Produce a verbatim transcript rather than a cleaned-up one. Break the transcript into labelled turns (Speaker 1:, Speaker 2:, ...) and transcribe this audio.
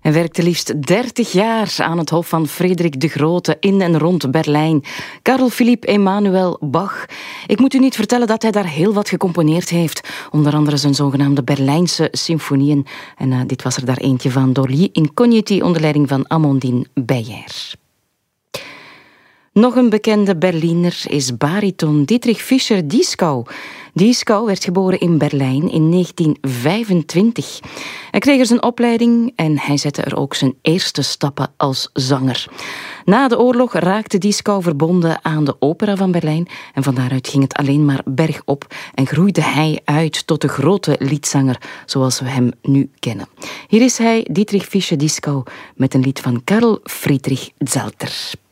Speaker 1: Hij werkte liefst dertig jaar aan het hof van Frederik de Grote in en rond Berlijn. Carl Philipp Emanuel Bach. Ik moet u niet vertellen dat hij daar heel wat gecomponeerd heeft. Onder andere zijn zogenaamde Berlijnse symfonieën. En uh, dit was er daar eentje van, Dorli Incogniti, onder leiding van Amandine Beyer. Nog een bekende Berliner is bariton Dietrich Fischer-Dieskau. Dieskau werd geboren in Berlijn in negentien vijfentwintig. Hij kreeg er zijn opleiding en hij zette er ook zijn eerste stappen als zanger. Na de oorlog raakte Dieskau verbonden aan de opera van Berlijn en van daaruit ging het alleen maar bergop en groeide hij uit tot de grote liedzanger zoals we hem nu kennen. Hier is hij, Dietrich Fischer-Dieskau, met een lied van Karl Friedrich Zelter.